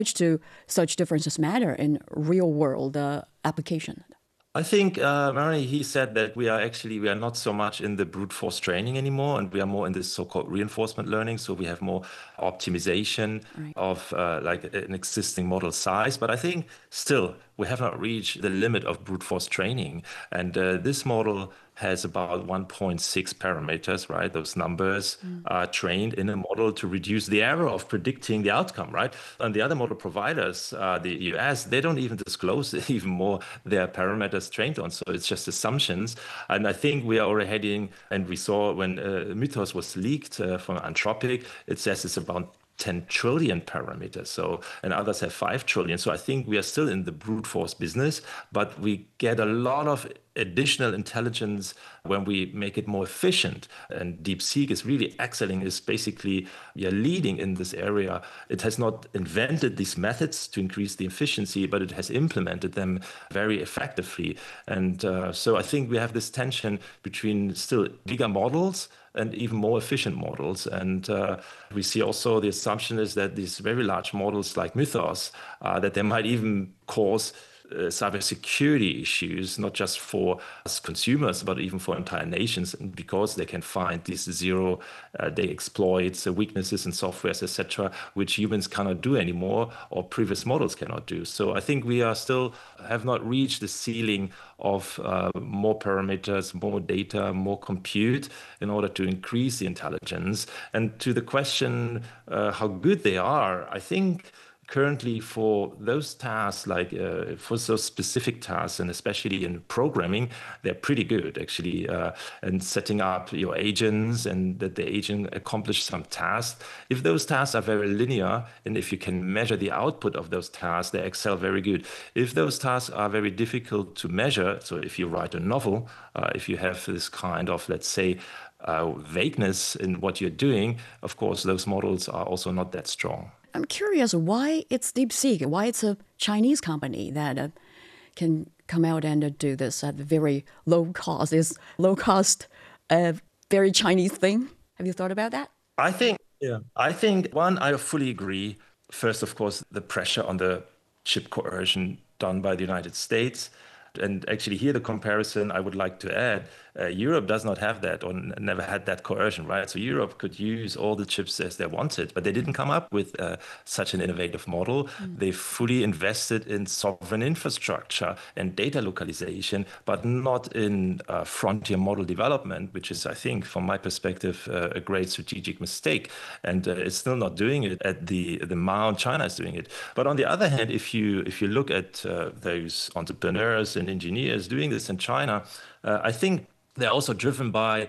Which do such differences matter in real world application? I think Murray, he said that we are not so much in the brute force training anymore, and we are more in this so-called reinforcement learning. So we have more optimization Right. of like an existing model size. But I think still we have not reached the limit of brute force training. And this model has about 1.6 parameters, right? Those numbers are trained in a model to reduce the error of predicting the outcome, right? And the other model providers, the US, they don't even disclose even more their parameters trained on. So it's just assumptions. And I think we are already heading, and we saw when Mythos was leaked from Anthropic, it says it's about 10 trillion parameters. So, and others have 5 trillion. So I think we are still in the brute force business, but we get a lot of additional intelligence when we make it more efficient. And DeepSeek is really excelling, is basically, we are leading in this area. It has not invented these methods to increase the efficiency, but it has implemented them very effectively. And so I think we have this tension between still bigger models and even more efficient models. And we see also the assumption is that these very large models like Mythos, that they might even cause cybersecurity issues, not just for us consumers, but even for entire nations, because they can find these zero-day exploits, weaknesses in softwares, etc., which humans cannot do anymore or previous models cannot do. So I think we are still have not reached the ceiling of more parameters, more data, more compute in order to increase the intelligence. And to the question how good they are, I think currently for those tasks, like for those specific tasks, and especially in programming, they're pretty good actually. And setting up your agents and that the agent accomplish some tasks. If those tasks are very linear, and if you can measure the output of those tasks, they excel very good. If those tasks are very difficult to measure, so if you write a novel, if you have this kind of, let's say, vagueness in what you're doing, of course, those models are also not that strong. I'm curious why it's DeepSeek, why it's a Chinese company that can come out and do this at very low cost. Is low cost a very Chinese thing? Have you thought about that? I think one, I fully agree. First, of course, the pressure on the chip coercion done by the United States. And actually, here the comparison I would like to add, Europe does not have that or never had that coercion, right? So Europe could use all the chips as they wanted, but they didn't come up with such an innovative model. They fully invested in sovereign infrastructure and data localization, but not in frontier model development, which is, I think, from my perspective, a great strategic mistake. And it's still not doing it at the amount China is doing it. But on the other hand, if you look at those entrepreneurs and engineers doing this in China, I think they're also driven by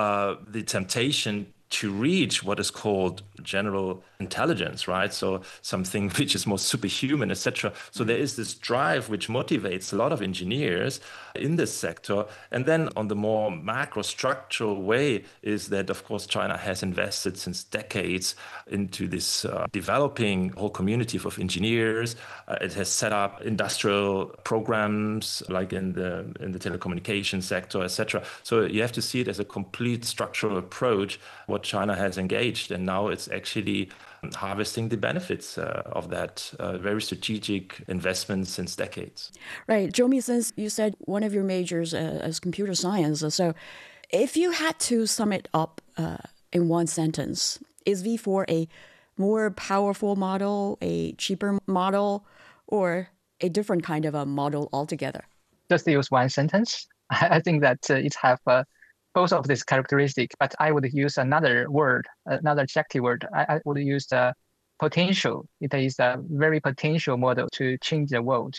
the temptation to reach what is called general intelligence, right? So something which is more superhuman, etc. So there is this drive which motivates a lot of engineers in this sector. And then on the more macro structural way is that, of course, China has invested since decades into this developing whole community of engineers. It has set up industrial programs like in the telecommunication sector, etc. So you have to see it as a complete structural approach, what China has engaged. And now it's actually harvesting the benefits of that very strategic investment since decades. Right. Jomi, since you said one of your majors is computer science, so if you had to sum it up in one sentence, is V4 a more powerful model, a cheaper model, or a different kind of a model altogether? Just use one sentence. I think that it have both of these characteristics, but I would use another word, another adjective word. I would use the potential. It is a very potential model to change the world.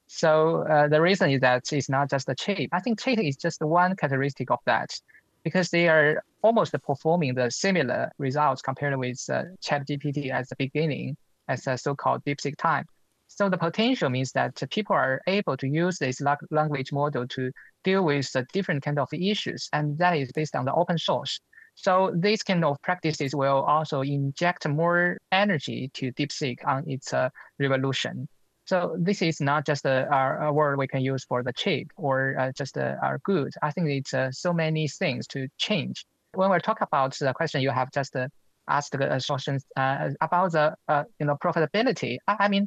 So the reason is that it's not just a chip. I think chip is just one characteristic of that, because they are almost performing the similar results compared with ChatGPT at the beginning, as a so-called DeepSeek time. So the potential means that people are able to use this language model to deal with different kind of issues, and that is based on the open source. So these kind of practices will also inject more energy to DeepSeek on its revolution. So this is not just a word we can use for the chip or just our good. I think it's so many things to change. When we're talking about the question you have just asked the questions about the profitability. I mean,